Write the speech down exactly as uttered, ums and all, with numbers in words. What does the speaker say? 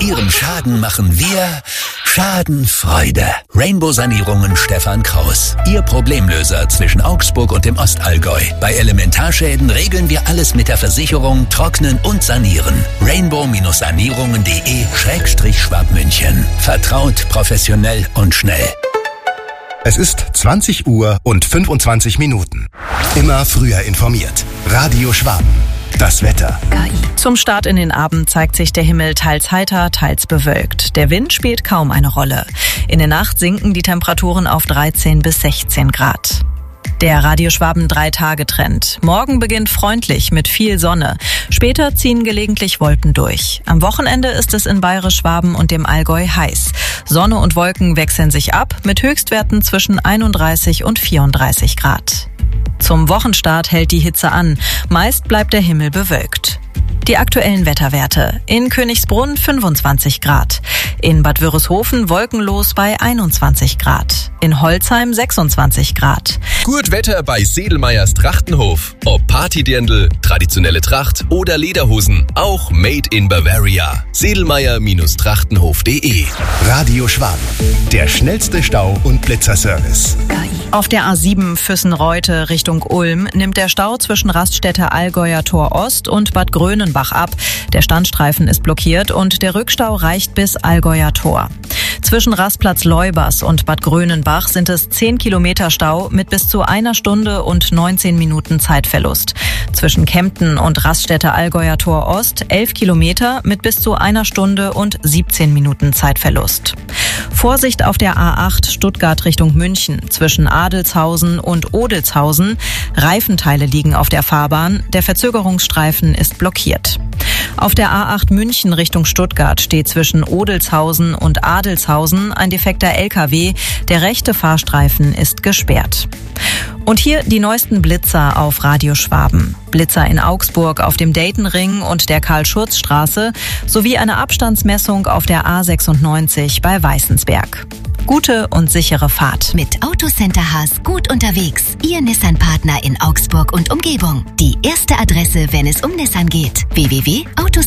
Ihrem Schaden machen wir Schadenfreude. Rainbow Sanierungen Stefan Kraus. Ihr Problemlöser zwischen Augsburg und dem Ostallgäu. Bei Elementarschäden regeln wir alles mit der Versicherung, trocknen und sanieren. Rainbow-sanierungen.de Schrägstrich Schwabmünchen. Vertraut, professionell und schnell. Es ist zwanzig Uhr und fünfundzwanzig Minuten. Immer früher informiert. Radio Schwaben. Das Wetter. Zum Start in den Abend zeigt sich der Himmel teils heiter, teils bewölkt. Der Wind spielt kaum eine Rolle. In der Nacht sinken die Temperaturen auf dreizehn bis sechzehn Grad. Der Radio Schwaben Drei-Tage-Trend. Morgen beginnt freundlich mit viel Sonne. Später ziehen gelegentlich Wolken durch. Am Wochenende ist es in Bayerisch-Schwaben und dem Allgäu heiß. Sonne und Wolken wechseln sich ab mit Höchstwerten zwischen einunddreißig und vierunddreißig Grad. Zum Wochenstart hält die Hitze an. Meist bleibt der Himmel bewölkt. Die aktuellen Wetterwerte. In Königsbrunn fünfundzwanzig Grad. In Bad Wörishofen wolkenlos bei einundzwanzig Grad. In Holzheim sechsundzwanzig Grad. Gut Wetter bei Sedelmeyers Trachtenhof. Ob Partydirndl, traditionelle Tracht oder Lederhosen. Auch made in Bavaria. Sedelmeyer Trachtenhof punkt de. Radio Schwaben. Der schnellste Stau- und Blitzerservice. Auf der A sieben Füssen-Reute Richtung Ulm nimmt der Stau zwischen Raststätte Allgäuer Tor Ost und Bad Grönenbach ab. Der Standstreifen ist blockiert und der Rückstau reicht bis Allgäuer Tor. Zwischen Rastplatz Leubers und Bad Grönenbach sind es zehn Kilometer Stau mit bis zu einer Stunde und neunzehn Minuten Zeitverlust. Zwischen Kempten und Raststätte Allgäuer Tor Ost elf Kilometer mit bis zu einer Stunde und siebzehn Minuten Zeitverlust. Vorsicht auf der A acht Stuttgart Richtung München. Zwischen Adelshausen und Odelshausen. Reifenteile liegen auf der Fahrbahn. Der Verzögerungsstreifen ist blockiert. Auf der A acht München Richtung Stuttgart steht zwischen Odelshausen und Adelshausen ein defekter L K W. Der rechte Fahrstreifen ist gesperrt. Und hier die neuesten Blitzer auf Radio Schwaben. Blitzer in Augsburg auf dem Daytonring und der Karl-Schurz-Straße sowie eine Abstandsmessung auf der A sechsundneunzig bei Weißensberg. Gute und sichere Fahrt. Mit Autocenter Haas gut unterwegs. Ihr Nissan-Partner in Augsburg und Umgebung. Die erste Adresse, wenn es um Nissan geht. w w w punkt